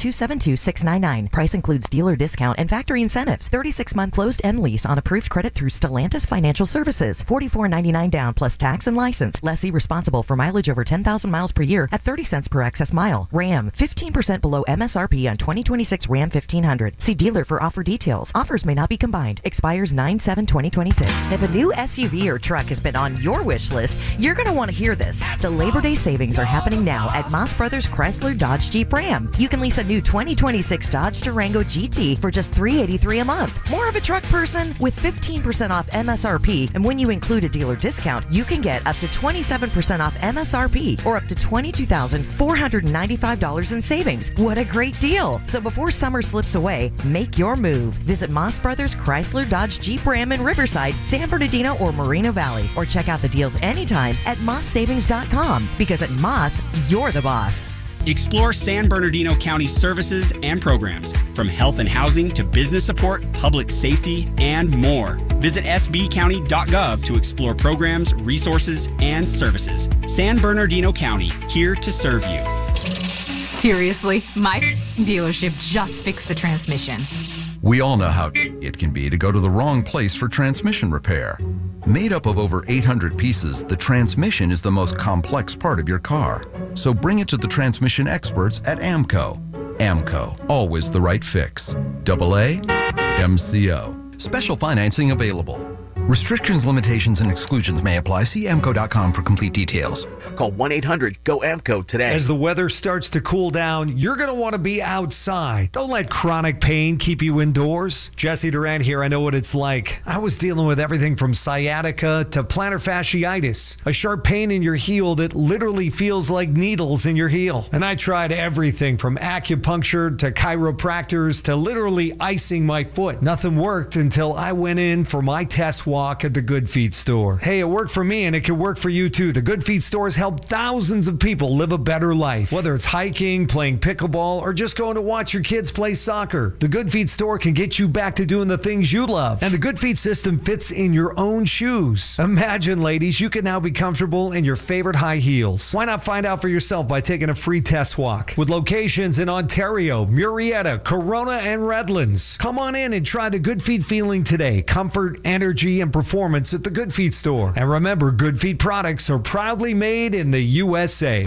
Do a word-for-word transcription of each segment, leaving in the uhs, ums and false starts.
two seven two, six nine nine. Price includes dealer discount and factory incentives. thirty-six month closed-end lease on approved credit through Stellantis Financial Services. forty-four ninety-nine down plus tax and license. Lessee responsible for mileage over ten thousand miles per year at thirty cents per excess mile. Ram, fifteen percent below M S R P on twenty twenty-six Ram fifteen hundred. See dealer for offer details. Offers may not be combined. Expires nine seven twenty twenty-six. If a new S U V or truck has been on your wish list, you're going to want to hear this. The Labor Day savings are happening now at Moss Brothers Chrysler Dodge Jeep Ram. You can lease a new twenty twenty-six Dodge Durango G T for just three hundred eighty-three dollars a month. More of a truck person? With fifteen percent off M S R P, and when you include a dealer discount, you can get up to twenty-seven percent off M S R P or up to twenty-two thousand four hundred ninety-five dollars in savings. What a great deal! So before summer slips away, make your move. Visit Moss Brothers Chrysler Dodge Jeep Ram in Riverside, San Bernardino, or Moreno Valley, or check out the deals anytime at moss savings dot com, because at Moss, you're the boss. Explore San Bernardino County services and programs, from health and housing to business support, public safety, and more. Visit s b county dot gov to explore programs, resources, and services. San Bernardino County, here to serve you. Seriously, my dealership just fixed the transmission. We all know how it can be to go to the wrong place for transmission repair. Made up of over eight hundred pieces, the transmission is the most complex part of your car. So bring it to the transmission experts at AMCO. AMCO, always the right fix. Double A, M C O. Special financing available. Restrictions, limitations, and exclusions may apply. See A M C O dot com for complete details. Call one eight hundred G O A M C O today. As the weather starts to cool down, you're going to want to be outside. Don't let chronic pain keep you indoors. Jesse Durant here. I know what it's like. I was dealing with everything from sciatica to plantar fasciitis, a sharp pain in your heel that literally feels like needles in your heel. And I tried everything from acupuncture to chiropractors to literally icing my foot. Nothing worked until I went in for my test walk at the Good Feet store. Hey, it worked for me and it can work for you too. The Good Feet stores help thousands of people live a better life. Whether it's hiking, playing pickleball, or just going to watch your kids play soccer, the Good Feet store can get you back to doing the things you love. And the Good Feet system fits in your own shoes. Imagine, ladies, you can now be comfortable in your favorite high heels. Why not find out for yourself by taking a free test walk? With locations in Ontario, Murrieta, Corona, and Redlands. Come on in and try the Good Feet feeling today. Comfort, energy, and performance at the Good Feet store. And remember, Good Feet products are proudly made in the U S A.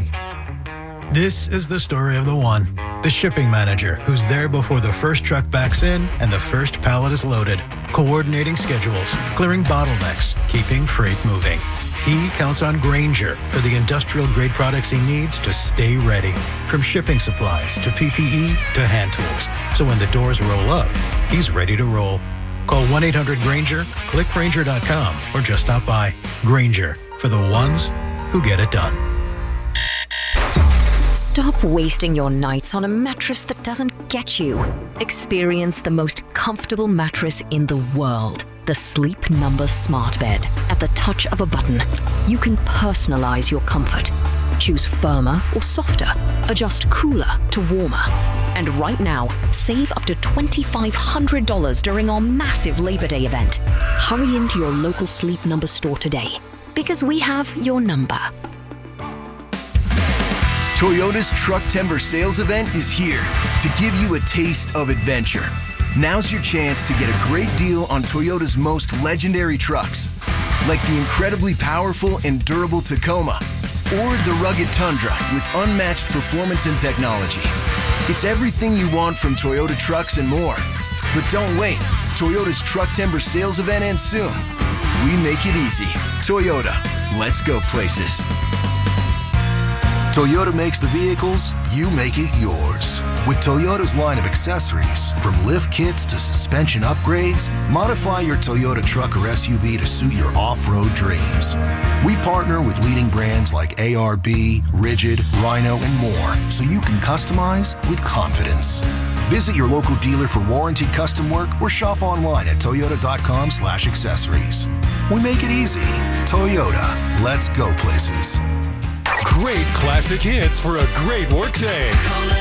This is the story of the one, the shipping manager, who's there before the first truck backs in and the first pallet is loaded, coordinating schedules, clearing bottlenecks, keeping freight moving. He counts on Grainger for the industrial-grade products he needs to stay ready, from shipping supplies to P P E to hand tools. So when the doors roll up, he's ready to roll. Call one eight hundred Grainger, click Grainger dot com, or just stop by. Grainger, for the ones who get it done. Stop wasting your nights on a mattress that doesn't get you. Experience the most comfortable mattress in the world. The Sleep Number Smart Bed. At the touch of a button, you can personalize your comfort. Choose firmer or softer. Adjust cooler to warmer. And right now, save up to twenty-five hundred dollars during our massive Labor Day event. Hurry into your local Sleep Number store today, because we have your number. Toyota's Truck Timber Sales Event is here to give you a taste of adventure. Now's your chance to get a great deal on Toyota's most legendary trucks, like the incredibly powerful and durable Tacoma, or the rugged Tundra with unmatched performance and technology. It's everything you want from Toyota trucks and more. But don't wait. Toyota's Truck Timber Sales Event ends soon. We make it easy. Toyota, let's go places. Toyota makes the vehicles, you make it yours. With Toyota's line of accessories, from lift kits to suspension upgrades, modify your Toyota truck or S U V to suit your off-road dreams. We partner with leading brands like A R B, Rigid, Rhino, and more, so you can customize with confidence. Visit your local dealer for warranty custom work or shop online at toyota dot com slash accessories. We make it easy. Toyota, let's go places. Great classic hits for a great workday.